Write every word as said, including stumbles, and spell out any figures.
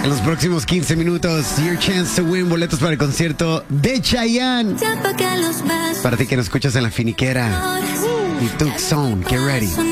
En los próximos quince minutos, your chance to win boletos para el concierto de Chayanne. Para ti que nos escuchas en La Finiquera y Tucson, get ready.